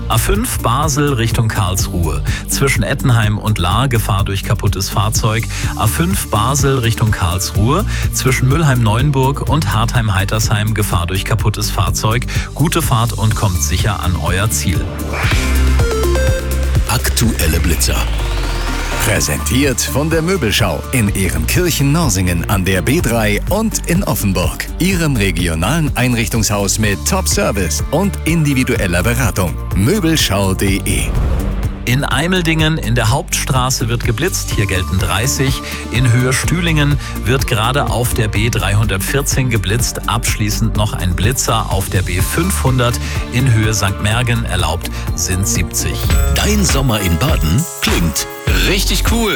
A5 Basel Richtung Karlsruhe. Zwischen Ettenheim und Lahr Gefahr durch kaputtes Fahrzeug. A5 Basel Richtung Karlsruhe. Zwischen Mülheim-Neuenburg und Hartheim-Heitersheim Gefahr durch kaputtes Fahrzeug. Gute Fahrt und kommt sicher an euer Ziel. Aktuelle Blitzer. Präsentiert von der Möbelschau in Ehrenkirchen-Norsingen an der B3 und in Offenburg. Ihrem regionalen Einrichtungshaus mit Top-Service und individueller Beratung. Möbelschau.de. In Eimeldingen in der Hauptstraße wird geblitzt, hier gelten 30. In Höhe Stühlingen wird gerade auf der B314 geblitzt, abschließend noch ein Blitzer auf der B500. In Höhe St. Mergen erlaubt sind 70. Dein Sommer in Baden klingt richtig cool.